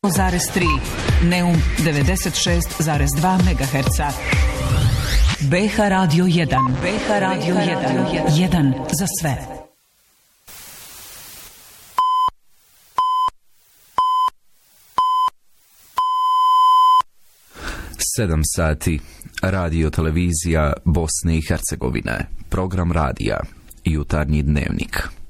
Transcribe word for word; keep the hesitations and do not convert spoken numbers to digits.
zarez tri, Neum devedeset šest zarez dva megaherca. B H Radio jedan, B H Radio jedan, jedan za sve. Sedam sati, radio televizija Bosne i Hercegovine, program radija, jutarnji dnevnik.